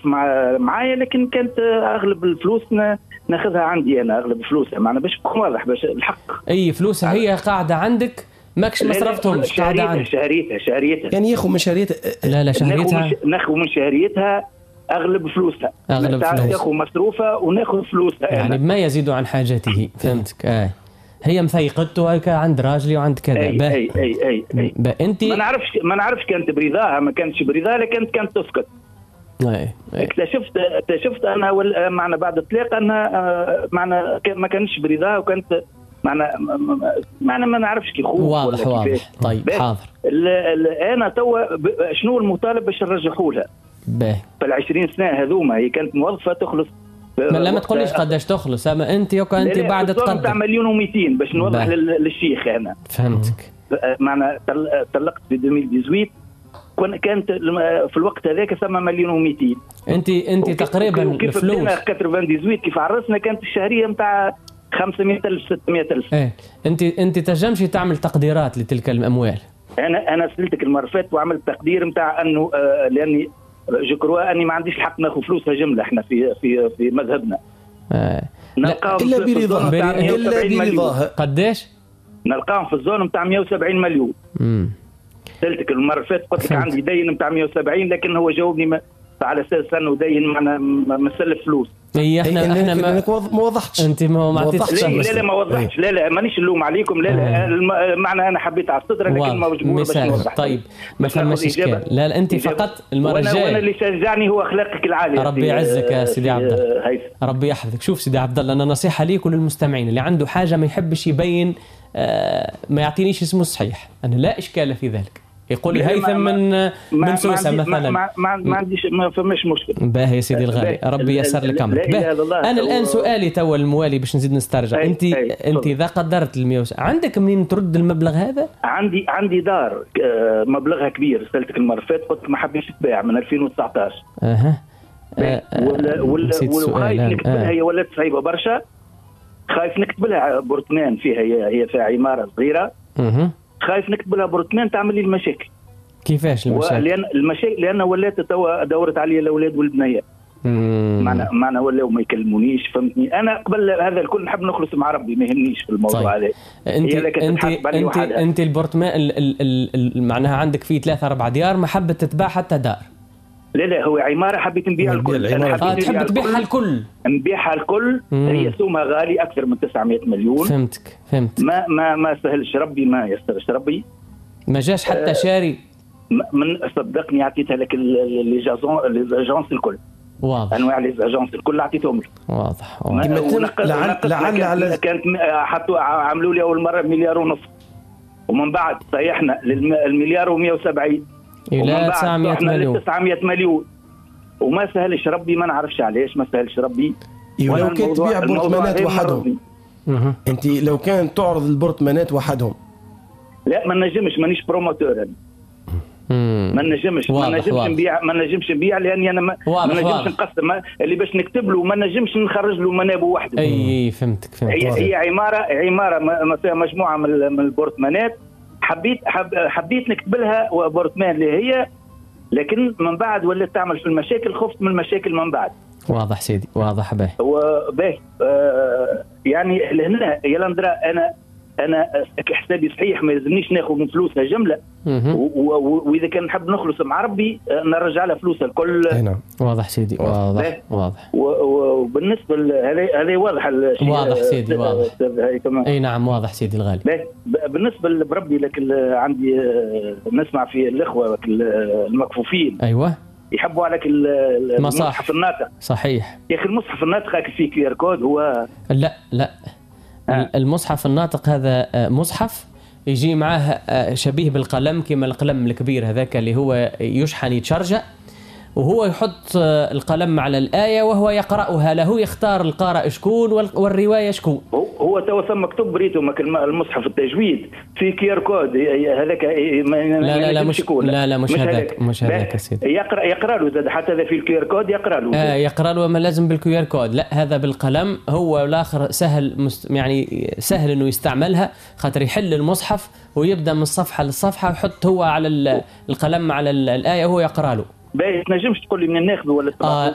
معايا، لكن كانت اغلب الفلوس ناخذها عندي انا، اغلب فلوسها معنا باش نكون واضح باش الحق. اي فلوسها هي قاعده عندك ماكش مصرفتهمش، قاعده عندك. شهريتها يعني ياخذ من شهريتها. لا شهريتها ناخذ من شهريتها اغلب فلوسها، ناخذ مصروفها وناخذ فلوسها يعني بما يزيد عن حاجته. فهمتك. هي مثيقته هيك عند راجلي وعند كذا. اي انت ما نعرفش كانت برضاها، ما كانتش برضاها، لكن كانت تسكت. اكتشفت انا معنا بعد الطلاق انها معنا ما كانتش برضاها، وكانت معنا ما نعرفش كي خوف. واضح. طيب حاضر. انا توا شنو المطالب باش نرجحوا لها في 20 سنه هذوما؟ هي كانت موظفه تخلص. ما تقوليش قداش تخلص، اما انت بعد تقدم تاع 1,200,000 باش نوضح للشيخ انا. فهمتك. معنا طلقت في 2018، كانت في الوقت هذاك ثم 1,200,000. انت تقريبا الفلوس 98 كيف عرسنا كانت الشهريه نتاع 500,000 600,000. انت تنجمش تعمل تقديرات لتلك الاموال؟ انا سلتك المره فاتت وعملت تقدير نتاع انه لاني جكروا اني ما عنديش الحق ناخذ فلوسها جمله. احنا في مذهبنا نلقاهم الا برضاها. قداش نلقاهم في الزون نتاع 170 مليون. سلتك المره فاتت قلت لك عندي دين نتاع 170، لكن هو جاوبني على اساس انه دين معنا مسلف فلوس. احنا ما وضحتش. انت ما عطيتش. لا ما وضحتش. لا مانيش نلوم عليكم. لا معنى انا حبيت على الصدر، لكن ما مجبور باش نوضح. طيب ما فهمش اشكال. لا انت فقط المره الجايه. وانا اللي شجعني هو اخلاقك العاليه. ربي يعزك يا سيدي عبد الله، ربي يحفظك. شوف سيدي عبد الله، انا نصيحه ليك وللمستمعين اللي عنده حاجه ما يحبش يبين، ما يعطينيش اسمه الصحيح، انا لا اشكال في ذلك. يقول لي هيثم من سوسة مثلا. ما عنديش، ما فماش مشكل. باهي يا سيدي الغالي، ربي ييسر لك امرك. انا الان سؤالي تو الموالي باش نزيد نسترجع. انت اذا قدرت عندك منين ترد المبلغ هذا؟ عندي دار مبلغها كبير، سالتك المره فاتت قلت ما حبيتش تباع من 2019. وخايف نكتبلها، هي ولات صعيبه برشا. خايف نكتبلها برطمان فيها، هي فيها عماره صغيره. خايف نكتب لها برطمان تعمل لي المشاكل. كيفاش المشاكل؟ لأن ولات توا دورت علي الأولاد والبنية. معنا ولاو ما يكلمونيش، فهمتني؟ أنا قبل هذا الكل نحب نخلص مع ربي، ما يهمنيش في الموضوع هذا. أنت البرطمان معناها عندك فيه 3-4 ديار، ما حبت تتباع حتى دار؟ لا هو عمارة حبيت نبيع الكل. تحب تبيعها الكل؟ نبيعها الكل. هي سومها غالي أكثر من 900 مليون. فهمتك. ما سهلش ربي، ما يسترش ربي. ما جاش حتى شاري؟ من صدقني عطيتها لك ليجانس الكل. واضح. انواع ليجانس الكل عطيتهم لك. واضح. لعل كانت حطوا عملوا لي اول مره 1.5 مليار، ومن بعد طيحنا للمليار و170 الى 900 مليون. 900 مليون وما سهلش ربي، ما نعرفش علاش ما سهلش ربي. ولو كنت تبيع برطمانات وحدهم، انت لو كان تعرض البرطمانات وحدهم. لا ما نجمش، مانيش بروموتور. ما نجمش نبيع لاني انا ما نجمش نقسم اللي باش نكتب له، ما نجمش نخرج له منابه وحده. اي فهمتك. هي عماره ما فيها مجموعه من البرطمانات. حبيت نكتب لها برطمان اللي هي، لكن من بعد ولات تعمل في المشاكل، خفت من المشاكل من بعد. واضح سيدي، واضح. باهي يعني لهنا يا لندرا انا حسابي صحيح، ما يلزمنيش ناخذ من فلوسها جمله. واذا كان نحب نخلص مع ربي نرجع لها فلوسها الكل. نعم. واضح سيدي، واضح. وبالنسبه هذا واضح سيدي، واضح. اي نعم واضح سيدي الغالي. بالنسبه بربي لك عندي نسمع في الاخوه المكفوفين. ايوه يحبوا عليك المصحف الناطق. صحيح يا اخي المصحف الناطق هاك فيه QR كود. هو لا المصحف الناطق هذا مصحف يجي معاه شبيه بالقلم، كما القلم الكبير هذاك اللي هو يشحن يتشرجع، وهو يحط القلم على الآية وهو يقرأها له، يختار القارئ شكون والرواية شكون. هو تو ثم مكتوب بريتو المصحف التجويد في QR كود هذاك. لا مش هذاك سيدي. يقرأ له زاد حتى هذا في الكير كود يقرأ له. يقرأ له، ما لازم بالكير كود، لا هذا بالقلم. هو الآخر سهل يعني سهل إنه يستعملها، خاطر يحل المصحف ويبدأ من الصفحة للصفحة ويحط هو على القلم على الآية وهو يقرأ له. باهي تنجمش تقول لي من ناخذه ولا